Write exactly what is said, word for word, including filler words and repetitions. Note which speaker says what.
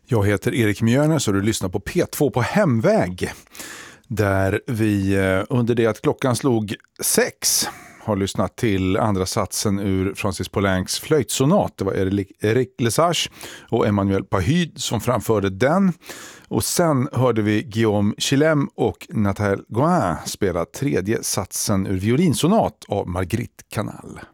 Speaker 1: Jag heter Erik Mjörnes och du lyssnar på P två på Hemväg. Där vi under det att klockan slog sex har lyssnat till andra satsen ur Francis Poulencs flöjtsonat. Det var Eric Lesage och Emmanuel Pahud som framförde den. Och sen hörde vi Guillaume Chilem och Nathalie Gouin spela tredje satsen ur violinsonat av Marguerite Canal.